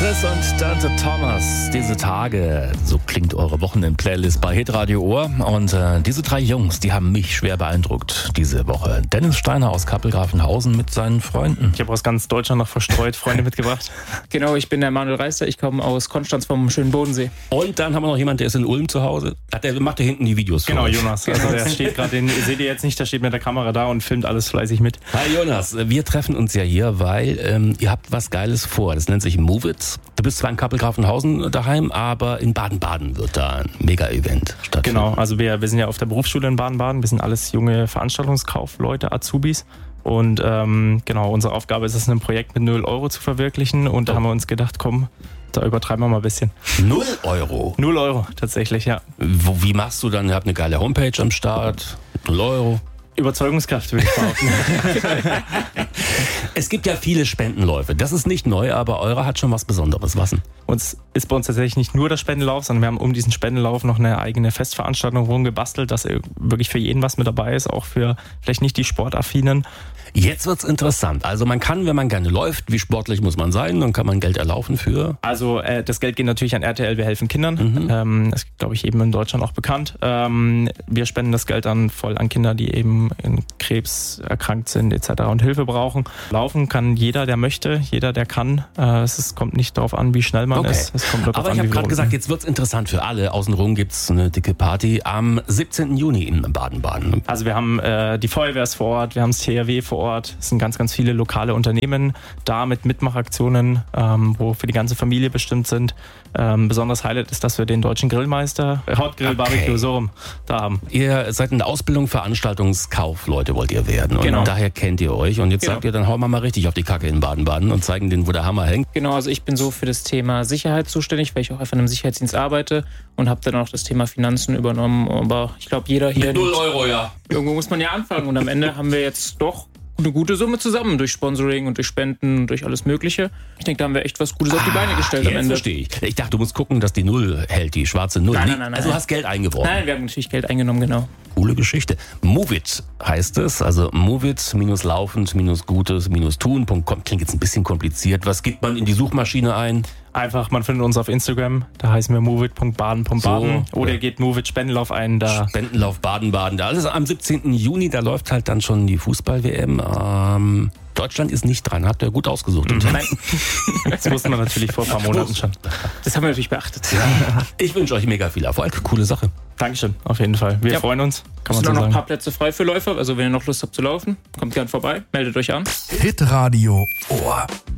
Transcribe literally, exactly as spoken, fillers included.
Chris und Dante Thomas, diese Tage, so klingt eure Wochenend-Playlist bei Hitradio Ohr. Und äh, diese drei Jungs, die haben mich schwer beeindruckt diese Woche. Dennis Steiner aus Kappel-Grafenhausen mit seinen Freunden. Ich habe aus ganz Deutschland noch verstreut Freunde mitgebracht. Genau, ich bin der Manuel Reister, ich komme aus Konstanz vom schönen Bodensee. Und dann haben wir noch jemanden, der ist in Ulm zu Hause. Der macht da hinten die Videos für Genau, uns. Jonas. Also der steht gerade, den seht ihr jetzt nicht, der steht mit der Kamera da und filmt alles fleißig mit. Hi Jonas, wir treffen uns ja hier, weil ähm, ihr habt was Geiles vor. Das nennt sich Move It. Du bist zwar in Kappel-Grafenhausen daheim, aber in Baden-Baden wird da ein Mega-Event stattfinden. Genau, also wir, wir sind ja auf der Berufsschule in Baden-Baden. Wir sind alles junge Veranstaltungskaufleute, Azubis. Und ähm, genau, unsere Aufgabe ist es, ein Projekt mit null Euro zu verwirklichen. Und da haben wir uns gedacht, komm, da übertreiben wir mal ein bisschen. Null Euro? Null Euro, tatsächlich, ja. Wo, wie machst du dann? Ihr habt eine geile Homepage am Start. Null Euro. Überzeugungskraft, würde ich behaupten. Es gibt ja viele Spendenläufe. Das ist nicht neu, aber eure hat schon was Besonderes. Was denn? Uns ist bei uns tatsächlich nicht nur der Spendenlauf, sondern wir haben um diesen Spendenlauf noch eine eigene Festveranstaltung rumgebastelt, dass wirklich für jeden was mit dabei ist, auch für vielleicht nicht die Sportaffinen. Jetzt wird's interessant. Also man kann, wenn man gerne läuft, wie sportlich muss man sein, dann kann man Geld erlaufen für... Also äh, das Geld geht natürlich an R T L, wir helfen Kindern. Mhm. Ähm, das ist, glaube ich, eben in Deutschland auch bekannt. Ähm, wir spenden das Geld dann voll an Kinder, die eben in Krebs erkrankt sind et cetera und Hilfe brauchen. Laufen kann jeder, der möchte, jeder, der kann. Äh, es ist, kommt nicht darauf an, wie schnell man okay. ist. Es kommt darauf Aber an, ich habe wie gerade wir gesagt, unten- jetzt wird's interessant für alle. Außenrum gibt's eine dicke Party am siebzehnten Juni in Baden-Baden. Also wir haben äh, die Feuerwehr ist vor Ort, wir haben das T H W vor Ort. Es sind ganz, ganz viele lokale Unternehmen da mit Mitmachaktionen, ähm, wo für die ganze Familie bestimmt sind. Ähm, besonderes Highlight ist, dass wir den deutschen Grillmeister, äh, Hot Grill Okay. Barbecue, so rum, da haben. Ihr seid in der Ausbildung Veranstaltungskaufleute, wollt ihr werden. Und Genau. daher kennt ihr euch. Und jetzt Genau. sagt ihr, dann hauen wir mal richtig auf die Kacke in Baden-Baden und zeigen denen, wo der Hammer hängt. Genau, also ich bin so für das Thema Sicherheit zuständig, weil ich auch einfach in einem Sicherheitsdienst arbeite und habe dann auch das Thema Finanzen übernommen. Aber ich glaube, jeder hier... Euro, ja. Irgendwo muss man ja anfangen und am Ende haben wir jetzt doch eine gute Summe zusammen durch Sponsoring und durch Spenden und durch alles Mögliche. Ich denke, da haben wir echt was Gutes auf die Beine gestellt Ah, am jetzt Ende. verstehe ich. Ich dachte, du musst gucken, dass die Null hält, die schwarze Null. Nein, nein, nein, also nein. hast Geld eingeworfen. Nein, wir haben natürlich Geld eingenommen, genau. Coole Geschichte. Move It heißt es, also move it, minus laufend, minus gutes, minus tun. Punkt com. Klingt jetzt ein bisschen kompliziert. Was gibt man in die Suchmaschine ein? Einfach, man findet uns auf Instagram, da heißen wir moveit punkt baden punkt baden So, oder ja. ihr geht Moveit Spendenlauf ein, da Spendenlauf Baden-Baden. Da ist es am siebzehnten Juni, da läuft halt dann schon die Fußball-W M. Ähm, Deutschland ist nicht dran, habt ihr gut ausgesucht. Mhm. Nein, das wusste man natürlich vor ein paar Monaten schon. das haben wir natürlich beachtet. Ich wünsche euch mega viel Erfolg. Coole Sache. Dankeschön, auf jeden Fall. Wir Ja. freuen uns, kann Es man sind so auch noch ein sagen. paar Plätze frei für Läufer. Also wenn ihr noch Lust habt zu laufen, kommt gern vorbei, meldet euch an. Hitradio Ohr.